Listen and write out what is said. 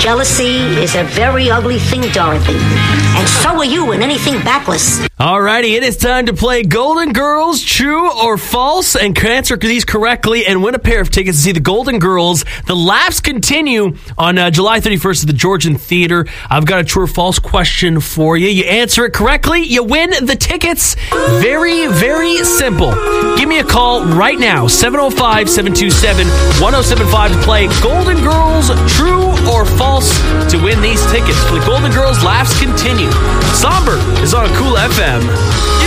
Jealousy is a very ugly thing, Dorothy. And so are you and anything backless. Alrighty, it is time to play Golden Girls, True or False, and answer these correctly and win a pair of tickets to see the Golden Girls. The laughs continue on July 31st at the Georgian Theater. I've got a true or false question for you. You answer it correctly, you win the tickets. Very, very simple. Give me a call right now, 705-727-1075 to play Golden Girls, True or False, to win these tickets. For the Golden Girls, laughs continue. Somber is on Cool FM.